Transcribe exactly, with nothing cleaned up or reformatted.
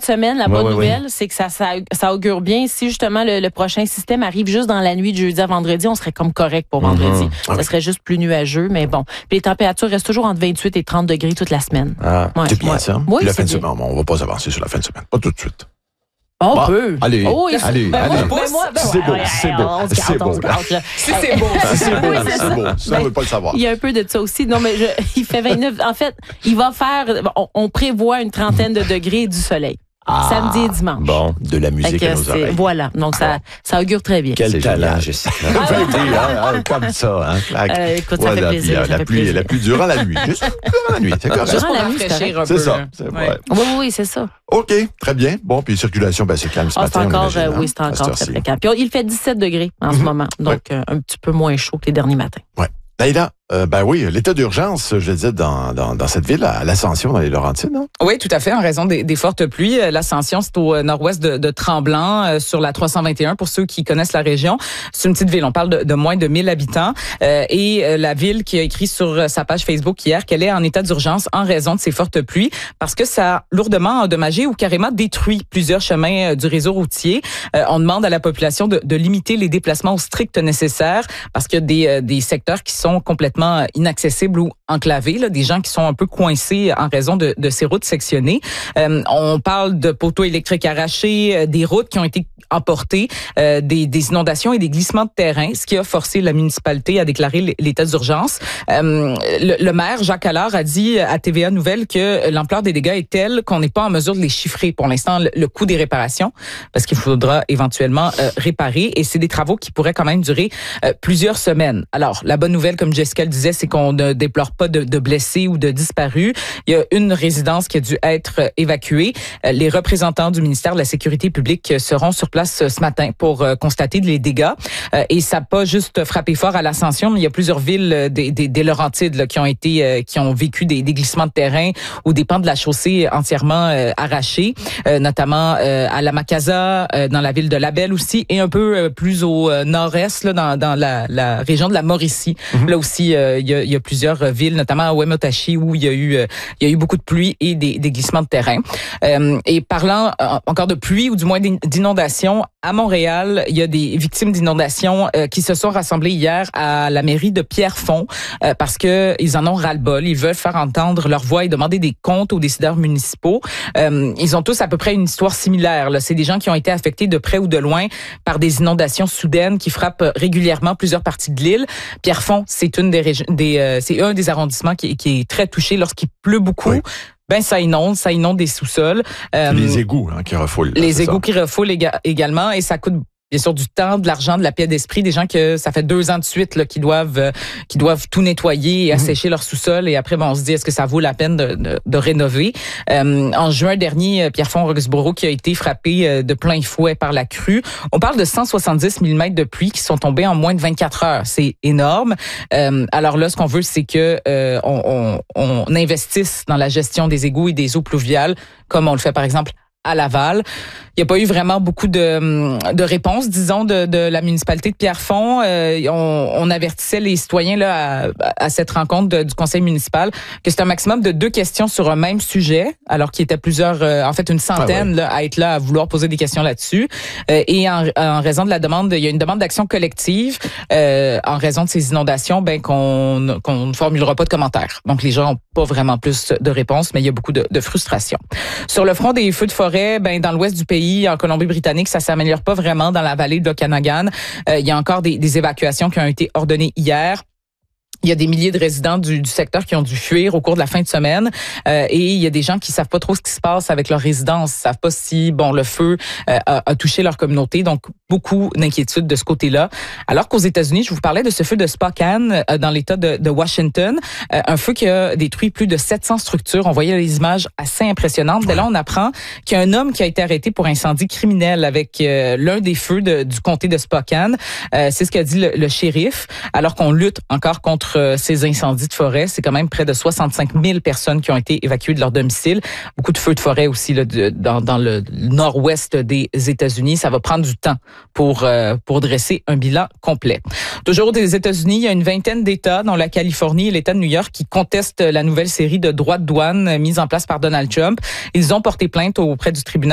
semaine, la Ouais, bonne ouais, nouvelle, ouais. c'est que ça, ça, ça augure bien. Si justement le, le prochain système arrive juste dans la nuit de jeudi à vendredi, on serait comme correct pour vendredi. Mm-hmm. Ça Okay. serait juste plus nuageux, mais bon. Puis les températures restent toujours entre vingt-huit et trente degrés toute la semaine. Ah, Ouais, c'est bien ouais. ça. Oui, Puis la c'est fin de bien. semaine, on va pas s'avancer sur la fin de semaine. Pas tout de suite. On Bon, peut. allez, Oh, oui, allez, ben, allez. moi, ben, moi, ben, C'est ouais, beau, ouais, c'est ouais, beau, on se c'est gâte, on beau, se là. gâte, là. Si c'est beau. C'est beau, Oui, c'est c'est beau. Ça, on veut pas le savoir. Il y a un peu de ça aussi. Non, mais je, il fait vingt-neuf. En fait, il va faire, on, on prévoit une trentaine de degrés et du soleil. Ah, Samedi et dimanche. Bon, de la musique Fait que à nos c'est- oreilles. Voilà. Donc, ça, ça augure très bien. Quel C'est talent, génial. Jessica. Ben oui, hein, hein, comme ça, hein. Clac. Euh, écoute, ça fait Voilà, plaisir, puis, euh, ça la fait pluie, plaisir. la pluie durant la nuit. Juste durant la nuit, c'est correct. Juste pour la nuit, c'est rafraîchir un C'est peu. ça, là. c'est Ouais. vrai. Oui, oui, oui, c'est ça. OK, très bien. Bon, puis circulation, ben c'est calme ce Ah, c'est matin. on encore, imagine, euh, hein, oui, c'est à cette encore très, heure-ci. très calme. Puis, il fait dix-sept degrés en ce Mhm. moment. Donc, euh, un petit peu moins chaud que les derniers matins. Ouais. Naïla, euh, ben oui, l'état d'urgence, je le disais, dans, dans, dans cette ville, à l'Ascension, dans les Laurentides, non? Oui, tout à fait, en raison des, des fortes pluies. Euh, L'Ascension, c'est au nord-ouest de, de Tremblant, euh, sur la trois cent vingt et un, pour ceux qui connaissent la région. C'est une petite ville, on parle de, de moins de mille habitants. Euh, et euh, la ville qui a écrit sur sa page Facebook hier qu'elle est en état d'urgence en raison de ces fortes pluies, parce que ça a lourdement endommagé ou carrément détruit plusieurs chemins euh, du réseau routier. Euh, on demande à la population de, de limiter les déplacements au strict nécessaire, parce qu'il y a des, euh, des secteurs qui sont complètement inaccessibles ou enclavés, là, des gens qui sont un peu coincés en raison de, de ces routes sectionnées. Euh, on parle de poteaux électriques arrachés, euh, des routes qui ont été emportées, euh, des, des inondations et des glissements de terrain, ce qui a forcé la municipalité à déclarer l'état d'urgence. Euh, le, le maire, Jacques Allard, a dit à T V A Nouvelles que l'ampleur des dégâts est telle qu'on n'est pas en mesure de les chiffrer pour l'instant, le, le coût des réparations, parce qu'il faudra éventuellement euh, réparer, et c'est des travaux qui pourraient quand même durer euh, plusieurs semaines. Alors, la bonne nouvelle, comme Jessica le disait, c'est qu'on ne déplore pas de, de blessés ou de disparus. Il y a une résidence qui a dû être évacuée. Euh, les représentants du ministère de la Sécurité publique seront sur place ce matin pour euh, constater les dégâts. Euh, et ça n'a pas juste frappé fort à l'Ascension, mais il y a plusieurs villes euh, des, des, des Laurentides là, qui ont été, euh, qui ont vécu des, des glissements de terrain ou des pans de la chaussée entièrement euh, arrachés, euh, notamment euh, à la Macasa, euh, dans la ville de Labelle aussi, et un peu euh, plus au euh, nord-est, là, dans, dans la, la région de la Mauricie. Mm-hmm. Là aussi, euh, il y a, il y a plusieurs villes, notamment à Wemotachi, où il y a eu, euh, il y a eu beaucoup de pluie et des, des glissements de terrain. Euh, et parlant euh, encore de pluie ou du moins d'inondations, à Montréal, il y a des victimes d'inondations euh, qui se sont rassemblées hier à la mairie de Pierrefonds euh, parce que ils en ont ras-le-bol. Ils veulent faire entendre leur voix et demander des comptes aux décideurs municipaux. Euh, ils ont tous à peu près une histoire similaire. Là. C'est des gens qui ont été affectés de près ou de loin par des inondations soudaines qui frappent régulièrement plusieurs parties de l'île. Pierrefonds, c'est une des régions, des, euh, c'est un des arrondissements qui, qui est très touché lorsqu'il pleut beaucoup. Oui. Ben ça inonde, ça inonde des sous-sols. Euh, les égouts hein, qui refoulent. Là, les égouts ça. qui refoulent éga- également, et ça coûte bien sûr du temps, de l'argent, de la paix d'esprit, des gens que ça fait deux ans de suite là, qui doivent euh, qui doivent tout nettoyer et assécher mmh. leur sous-sol, et après bon, on se dit est-ce que ça vaut la peine de, de, de rénover. Euh, en juin dernier, Pierrefonds-Roxborough qui a été frappé euh, de plein fouet par la crue. On parle de cent soixante-dix millimètres de pluie qui sont tombés en moins de vingt-quatre heures. C'est énorme. Euh, alors là, ce qu'on veut, c'est que euh, on, on, on investisse dans la gestion des égouts et des eaux pluviales, comme on le fait par exemple à Laval. Il n'y a pas eu vraiment beaucoup de, de réponses, disons, de, de la municipalité de Pierrefonds. Euh, on, on avertissait les citoyens là à, à cette rencontre de, du conseil municipal que c'est un maximum de deux questions sur un même sujet, alors qu'il y était plusieurs, euh, en fait une centaine ah ouais. là, à être là, à vouloir poser des questions là-dessus. Euh, et en, en raison de la demande, il y a une demande d'action collective euh, en raison de ces inondations, ben qu'on, qu'on ne formulera pas de commentaires. Donc les gens n'ont pas vraiment plus de réponses, mais il y a beaucoup de, de frustration. Sur le front des feux de forêt, ben dans l'ouest du pays, en Colombie-Britannique, ça s'améliore pas vraiment dans la vallée de l'Okanagan. Euh, il y a encore des, des évacuations qui ont été ordonnées hier. Il y a des milliers de résidents du, du secteur qui ont dû fuir au cours de la fin de semaine, euh, et il y a des gens qui savent pas trop ce qui se passe avec leur résidence, ils savent pas si bon le feu euh, a, a touché leur communauté, donc beaucoup d'inquiétudes de ce côté-là. Alors qu'aux États-Unis, je vous parlais de ce feu de Spokane euh, dans l'État de, de Washington, euh, un feu qui a détruit plus de sept cents structures. On voyait les images assez impressionnantes. Dès là, on apprend qu'il y a un homme qui a été arrêté pour incendie criminel avec euh, l'un des feux de, du comté de Spokane. Euh, c'est ce qu'a dit le, le shérif. Alors qu'on lutte encore contre ces incendies de forêt, c'est quand même près de soixante-cinq mille personnes qui ont été évacuées de leur domicile. Beaucoup de feux de forêt aussi là, de, dans, dans le nord-ouest des États-Unis. Ça va prendre du temps pour euh, pour dresser un bilan complet. Toujours aux États-Unis, il y a une vingtaine d'États, dont la Californie et l'État de New York, qui contestent la nouvelle série de droits de douane mise en place par Donald Trump. Ils ont porté plainte auprès du tribunal